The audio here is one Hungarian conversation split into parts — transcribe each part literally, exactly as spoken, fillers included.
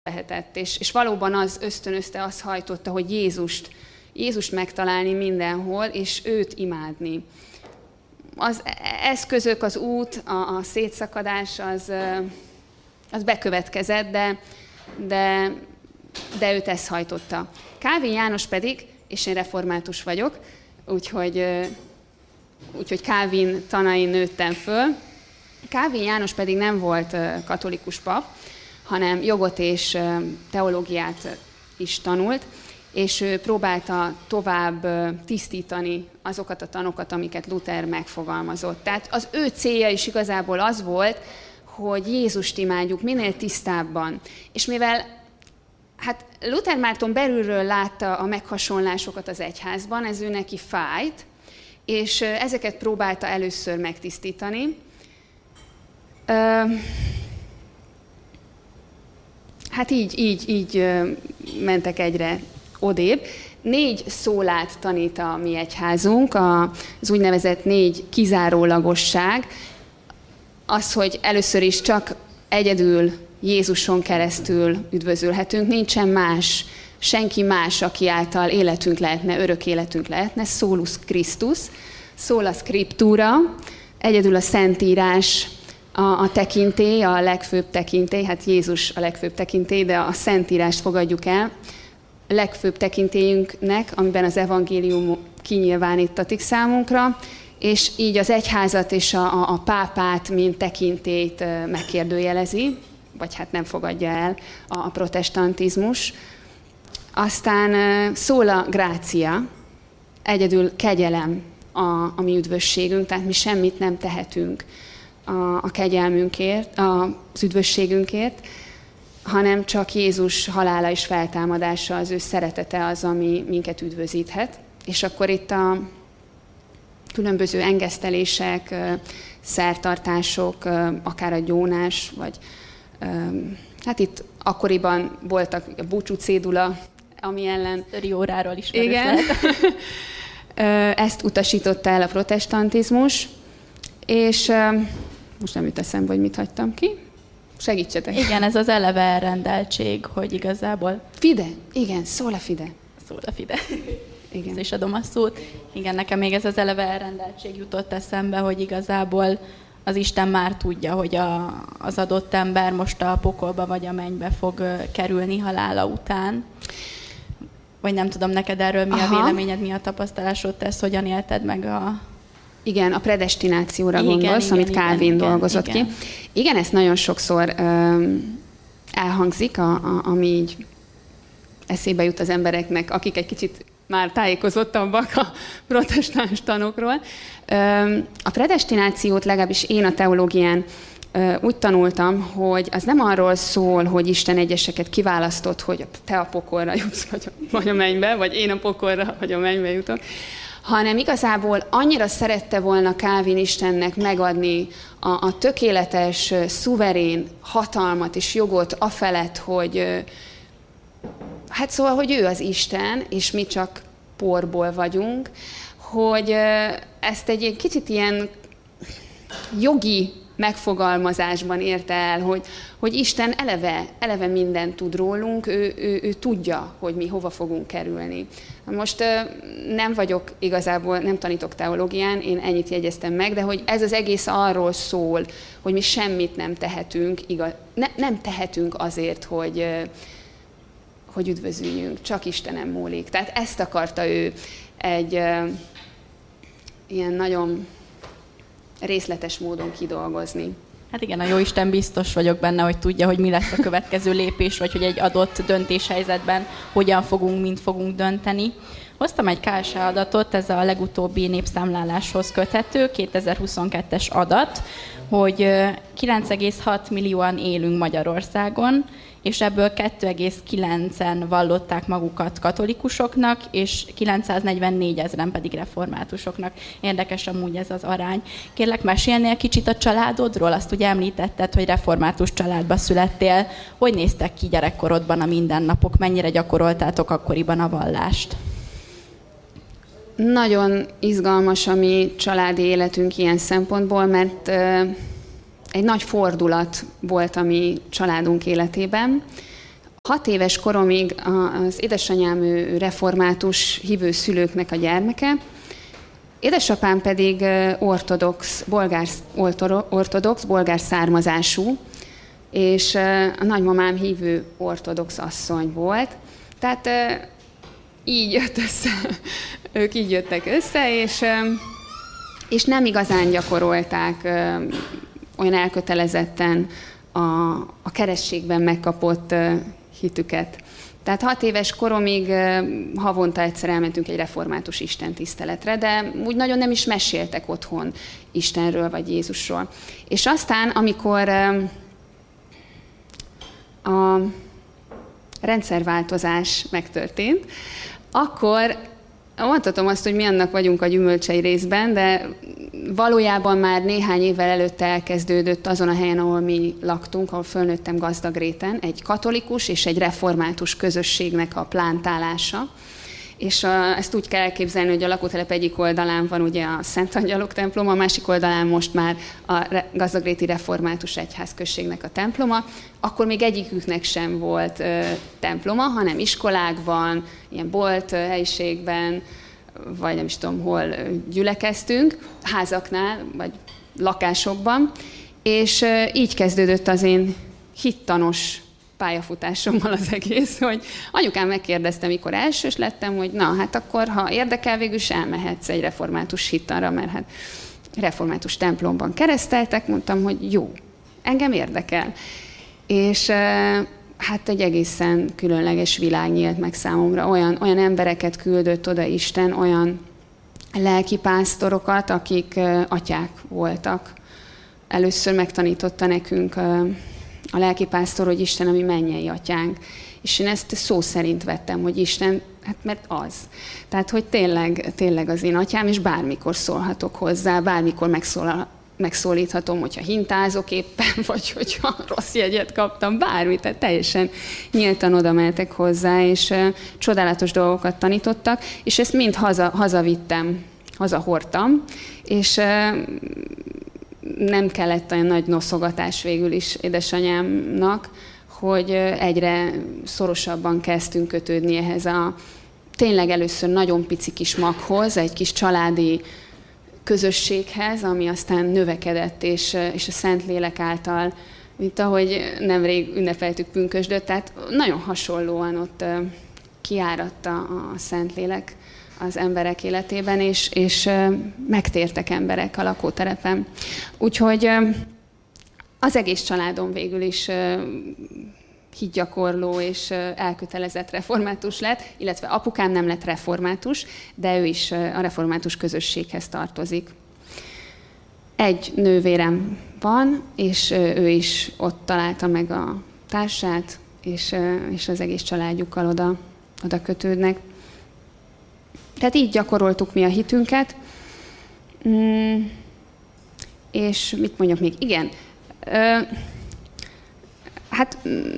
lehetett, és, és valóban az ösztönözte, az hajtotta, hogy Jézust, Jézust megtalálni mindenhol, és őt imádni. Az eszközök, az út, a, a szétszakadás, az, az bekövetkezett, de, de, de őt ezt hajtotta. Kálvin János pedig, és én református vagyok, úgyhogy, úgyhogy Kálvin tanain nőttem föl. Kálvin János pedig nem volt katolikus pap, hanem jogot és teológiát is tanult, és ő próbálta tovább tisztítani azokat a tanokat, amiket Luther megfogalmazott. Tehát az ő célja is igazából az volt, hogy Jézust imádjuk minél tisztábban. És mivel hát Luther Márton belülről látta a meghasonlásokat az egyházban, ez ő neki fájt, és ezeket próbálta először megtisztítani. Hát így, így, így mentek egyre odébb. Négy szólát tanít a mi egyházunk, az úgynevezett négy kizárólagosság. Az, hogy először is csak egyedül Jézuson keresztül üdvözülhetünk, nincsen más, senki más, aki által életünk lehetne, örök életünk lehetne, solus Christus, sola scriptura, egyedül a Szentírás, a, a tekintély, a legfőbb tekintély, hát Jézus a legfőbb tekintély, de a Szentírást fogadjuk el, a legfőbb tekintélyünknek, amiben az evangélium kinyilvánítatik számunkra, és így az egyházat és a, a, a pápát, mint tekintélyt megkérdőjelezi, vagy hát nem fogadja el a, a protestantizmus. Aztán sola gratia, egyedül kegyelem a, a mi üdvösségünk, tehát mi semmit nem tehetünk a, a kegyelmünkért, az üdvösségünkért, hanem csak Jézus halála és feltámadása, az ő szeretete az, ami minket üdvözíthet. És akkor itt a különböző engesztelések, szertartások, akár a gyónás, vagy hát itt akkoriban voltak a búcsú cédula, ami ellen... Rióráról ismerős igen. Ezt utasította el a protestantizmus, és most nem jut eszembe, hogy mit hagytam ki. Segítsetek. Igen, ez az eleve elrendeltség, hogy igazából... Fide, igen, sola fide. Sola fide. Igen. Ezt is adom a szót. Igen, nekem még ez az eleve elrendeltség jutott eszembe, hogy igazából az Isten már tudja, hogy a, az adott ember most a pokolba vagy a mennybe fog kerülni halála után. Vagy nem tudom, neked erről mi Aha. a véleményed, mi a tapasztalásod, te ezt hogyan élted meg a... Igen, a predestinációra igen, gondolsz, igen, amit igen, Calvin igen, dolgozott igen. ki. Igen, ezt nagyon sokszor um, elhangzik, a, a, ami így eszébe jut az embereknek, akik egy kicsit már tájékozottabbak a protestáns tanokról. Um, a predestinációt legalábbis én a teológián uh, úgy tanultam, hogy az nem arról szól, hogy Isten egyeseket kiválasztott, hogy te a pokolra jutsz, vagy a, vagy a mennybe, vagy én a pokolra, vagy a mennybe jutok, hanem igazából annyira szerette volna Calvin Istennek megadni a, a tökéletes, szuverén hatalmat és jogot afelett, hogy hát szóval, hogy ő az Isten, és mi csak porból vagyunk, hogy ezt egy kicsit ilyen jogi megfogalmazásban érte el, hogy, hogy Isten eleve, eleve mindent tud rólunk, ő, ő, ő tudja, hogy mi hova fogunk kerülni. Most nem vagyok igazából, nem tanítok teológián, én ennyit jegyeztem meg, de hogy ez az egész arról szól, hogy mi semmit nem tehetünk, igaz, ne, nem tehetünk azért, hogy, hogy üdvözüljünk, csak Istenem múlik. Tehát ezt akarta ő egy ilyen nagyon részletes módon kidolgozni. Hát igen, a Jóisten biztos vagyok benne, hogy tudja, hogy mi lesz a következő lépés, vagy hogy egy adott döntéshelyzetben hogyan fogunk, mint fogunk dönteni. Hoztam egy ká es há adatot, ez a legutóbbi népszámláláshoz köthető, kétezer-huszonkettes adat, hogy kilenc egész hat millióan élünk Magyarországon, és ebből kettő egész kilencen vallották magukat katolikusoknak, és kilencszáznegyvennégy ezren pedig reformátusoknak. Érdekes amúgy ez az arány. Kérlek, mesélnél kicsit a családodról? Azt ugye említetted, hogy református családba születtél. Hogy néztek ki gyerekkorodban a mindennapok? Mennyire gyakoroltátok akkoriban a vallást? Nagyon izgalmas a mi családi életünk ilyen szempontból, mert egy nagy fordulat volt a mi családunk életében. Hat éves koromig az édesanyám ő református hívő szülőknek a gyermeke, édesapám pedig ortodox, bolgár, ortodox, bolgár származású, és a nagymamám hívő ortodox asszony volt. Tehát így jött össze, ők így jöttek össze, és, és nem igazán gyakorolták olyan elkötelezetten a, a keresztségben megkapott hitüket. Tehát hat éves koromig havonta egyszer elmentünk egy református istentiszteletre, de úgy nagyon nem is meséltek otthon Istenről vagy Jézusról. És aztán, amikor a rendszerváltozás megtörtént, akkor mondhatom azt, hogy mi annak vagyunk a gyümölcsei részben, de valójában már néhány évvel előtte elkezdődött azon a helyen, ahol mi laktunk, ahol fölnőttem Gazdagréten, egy katolikus és egy református közösségnek a plántálása. És a, ezt úgy kell elképzelni, hogy a lakótelep egyik oldalán van ugye a Szent Angyalok temploma, a másik oldalán most már a Gazdagréti Református Egyházközségnek a temploma. Akkor még egyiküknek sem volt ö, temploma, hanem iskolákban, ilyen bolt ö, helyiségben, vagy nem is tudom hol gyülekeztünk, házaknál, vagy lakásokban. És ö, így kezdődött az én hittanos pályafutásommal az egész, hogy anyukám megkérdezte, mikor elsős lettem, hogy na, hát akkor, ha érdekel, végül is elmehetsz egy református hittanra, mert hát református templomban kereszteltek, mondtam, hogy jó, engem érdekel. És hát egy egészen különleges világ nyílt meg számomra. Olyan, olyan embereket küldött oda Isten, olyan lelkipásztorokat, akik atyák voltak. Először megtanította nekünk a lelkipásztor, hogy Isten a mi mennyei atyánk. És én ezt szó szerint vettem, hogy Isten, hát mert az. Tehát, hogy tényleg, tényleg az én atyám, és bármikor szólhatok hozzá, bármikor megszólal, megszólíthatom, hogyha hintázok éppen, vagy hogyha rossz jegyet kaptam, bármit, tehát teljesen nyíltan oda mehetek hozzá, és uh, csodálatos dolgokat tanítottak, és ezt mind haza, hazavittem, hazahordtam, és uh, nem kellett olyan nagy noszogatás végül is édesanyámnak, hogy egyre szorosabban kezdtünk kötődni ehhez a tényleg először nagyon pici kis maghoz, egy kis családi közösséghez, ami aztán növekedett, és, és a Szentlélek által, mint ahogy nemrég ünnepeltük pünkösdöt, tehát nagyon hasonlóan ott kiáradt a, a Szentlélek az emberek életében, és, és megtértek emberek a lakótelepen. Úgyhogy az egész családom végül is hitgyakorló és elkötelezett református lett, illetve apukám nem lett református, de ő is a református közösséghez tartozik. Egy nővérem van, és ő is ott találta meg a társát, és, és az egész családjukkal oda, oda kötődnek. Tehát így gyakoroltuk mi a hitünket. Mm, és mit mondjak még? Igen. Ö, hát mm,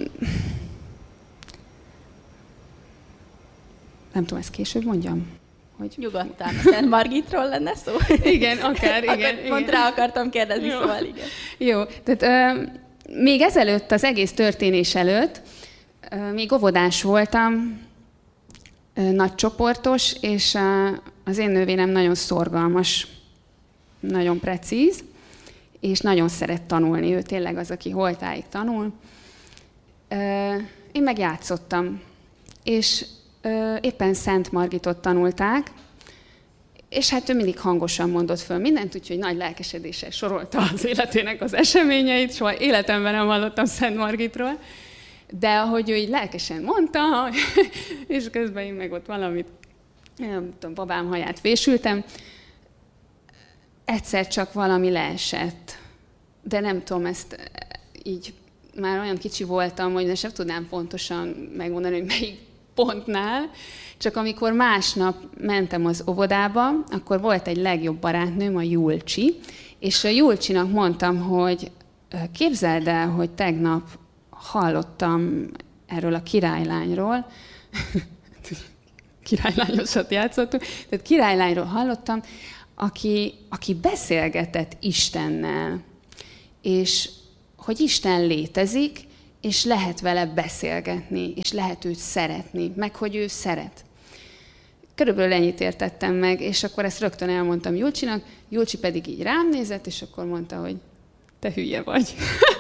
nem tudom, ezt később mondjam? Hogy... Nyugodtan, a Szent Margitról lenne szó? Igen, akár, igen. Akkor pont rá akartam kérdezni, jó. Szóval igen. Jó, tehát ö, még ezelőtt, az egész történés előtt, ö, még óvodás voltam, ö, nagy csoportos, és ö, az én nővérem nagyon szorgalmas, nagyon precíz, és nagyon szeret tanulni. Ő tényleg az, aki holtáig tanul. Ö, én meg játszottam, és ö, éppen Szent Margitot tanulták, és hát ő mindig hangosan mondott föl mindent, úgyhogy nagy lelkesedéssel sorolta az életének az eseményeit, soha életemben nem hallottam Szent Margitról, de ahogy ő így lelkesen mondta, és közben én meg ott valamit, nem tudom, babám haját vésültem, egyszer csak valami leesett, de nem tudom, ezt így már olyan kicsi voltam, hogy sem tudnám pontosan megmondani, hogy melyik pontnál, csak amikor másnap mentem az óvodába, akkor volt egy legjobb barátnőm, a Julcsi, és a Julcsinak mondtam, hogy képzeld el, hogy tegnap hallottam erről a királylányról, királylányosat játszottunk, tehát királylányról hallottam, aki, aki beszélgetett Istennel, és hogy Isten létezik, és lehet vele beszélgetni, és lehet őt szeretni, meg hogy ő szeret. Körülbelül ennyit értettem meg, és akkor ezt rögtön elmondtam Julcsinak, Julcsi pedig így rám nézett, és akkor mondta, hogy te hülye vagy.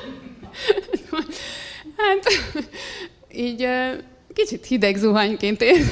Hát így kicsit hideg zuhanyként ér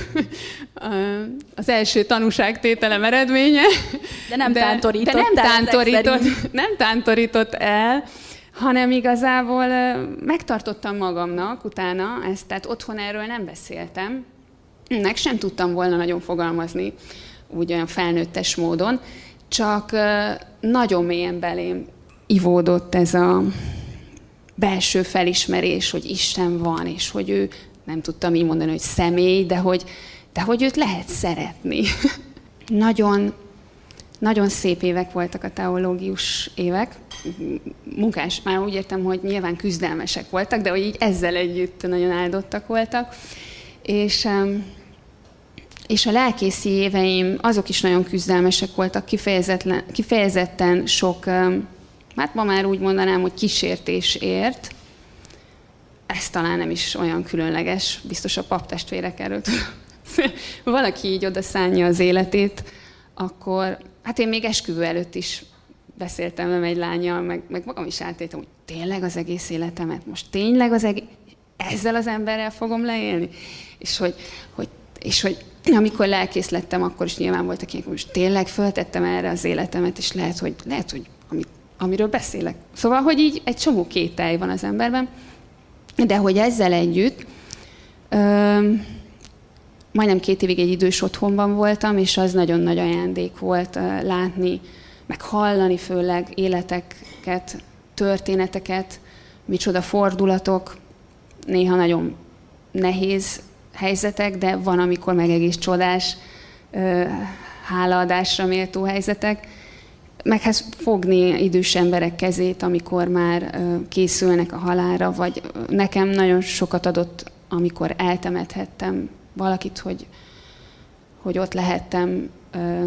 az első tanúságtételem eredménye. De nem de, tántorított, de nem, tántorított nem tántorított el, hanem igazából megtartottam magamnak utána ezt, tehát otthon erről nem beszéltem, meg sem tudtam volna nagyon fogalmazni, úgy olyan felnőttes módon, csak nagyon mélyen belém ivódott ez a belső felismerés, hogy Isten van, és hogy ő, nem tudtam így mondani, hogy személy, de hogy, de hogy őt lehet szeretni. nagyon, nagyon szép évek voltak a teológius évek. Munkás, már úgy értem, hogy nyilván küzdelmesek voltak, de hogy így ezzel együtt nagyon áldottak voltak. És, és a lelkészi éveim, azok is nagyon küzdelmesek voltak, kifejezetten sok, hát ma már úgy mondanám, hogy kísértés ért. Ez talán nem is olyan különleges, biztos a paptestvérek erről tudom. Valaki így odaszánja az életét, akkor, hát én még esküvő előtt is beszéltem velem egy lánnyal, meg, meg magam is átéltem, hogy tényleg az egész életemet, most tényleg az egész, ezzel az emberrel fogom leélni? És hogy, hogy, és hogy amikor lelkész lettem, akkor is nyilván voltak ilyenek, hogy most tényleg föltettem erre az életemet, és lehet, hogy, lehet, hogy amit, amiről beszélek. Szóval, hogy így egy csomó kételj van az emberben, de hogy ezzel együtt ö, majdnem két évig egy idős otthonban voltam, és az nagyon nagy ajándék volt ö, látni, meg hallani főleg életeket, történeteket, micsoda fordulatok, néha nagyon nehéz helyzetek, de van, amikor meg egész csodás, ö, hálaadásra méltó helyzetek. Meg hát fogni idős emberek kezét, amikor már ö, készülnek a halálra, vagy nekem nagyon sokat adott, amikor eltemethettem valakit, hogy, hogy ott lehettem ö,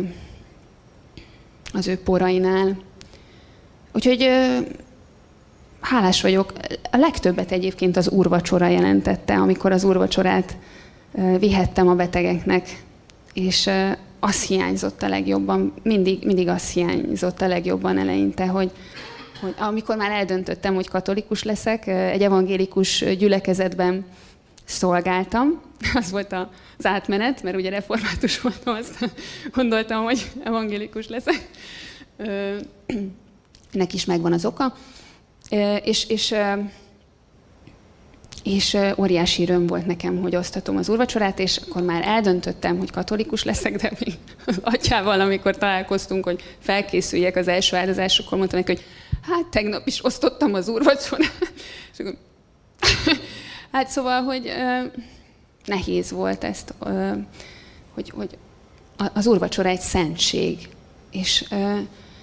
az ő porainál. Úgyhogy ö, hálás vagyok. A legtöbbet egyébként az úrvacsora jelentette, amikor az úrvacsorát ö, vihettem a betegeknek, és ö, az hiányzott a legjobban, mindig, mindig az hiányzott a legjobban eleinte, hogy, hogy amikor már eldöntöttem, hogy katolikus leszek, egy evangélikus gyülekezetben szolgáltam. Az volt az átmenet, mert ugye református voltam, azt gondoltam, hogy evangélikus leszek. Ennek is megvan az oka. És, és, és óriási öröm volt nekem, hogy osztatom az úrvacsorát, és akkor már eldöntöttem, hogy katolikus leszek, de még az atyával, amikor találkoztunk, hogy felkészüljek az első áldozásra, akkor mondtam neki, hogy hát tegnap is osztottam az úrvacsorát. És akkor, hát szóval, hogy uh, nehéz volt ezt, uh, hogy, hogy az úrvacsora egy szentség, és, uh,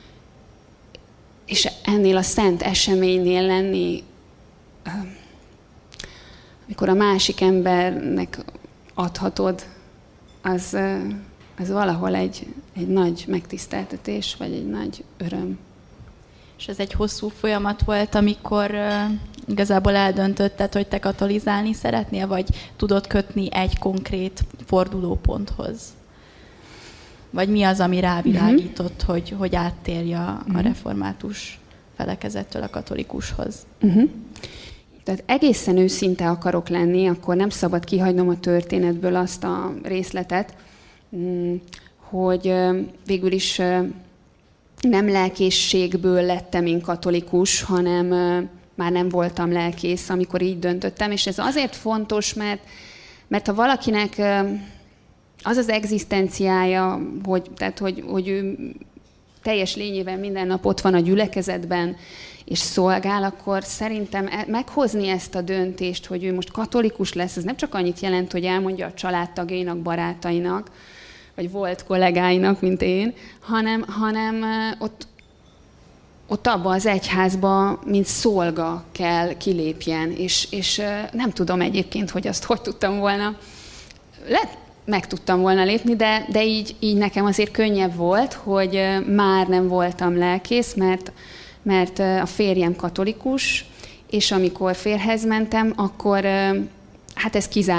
és ennél a szent eseménynél lenni, uh, amikor a másik embernek adhatod, az, uh, az valahol egy, egy nagy megtiszteltetés, vagy egy nagy öröm. És ez egy hosszú folyamat volt, amikor uh, igazából eldöntötted, hogy te katolizálni szeretnél, vagy tudod kötni egy konkrét fordulóponthoz? Vagy mi az, ami rávilágított, uh-huh. hogy, hogy áttérje a uh-huh. református felekezettől a katolikushoz? Uh-huh. Tehát egészen őszinte akarok lenni, akkor nem szabad kihagynom a történetből azt a részletet, hogy végül is nem lelkészségből lettem én katolikus, hanem már nem voltam lelkész, amikor így döntöttem. És ez azért fontos, mert, mert ha valakinek az az egzisztenciája, hogy, tehát hogy, hogy ő teljes lényében minden nap ott van a gyülekezetben, és szolgál, akkor szerintem meghozni ezt a döntést, hogy ő most katolikus lesz, ez nem csak annyit jelent, hogy elmondja a családtagjainak, barátainak, vagy volt kollégáinak, mint én, hanem, hanem ott, ott abba az egyházba, mint szolga kell kilépjen, és, és nem tudom egyébként, hogy azt hogy tudtam volna, lehet, meg tudtam volna lépni, de, de így, így nekem azért könnyebb volt, hogy már nem voltam lelkész, mert, mert a férjem katolikus, és amikor férjhez mentem, akkor hát ez kizárt